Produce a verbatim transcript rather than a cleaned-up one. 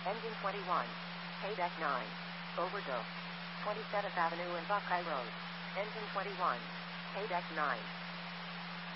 Engine twenty-one. K-Deck nine. Overgo. twenty-seventh Avenue and Buckeye Road. Engine twenty-one. K-Deck nine.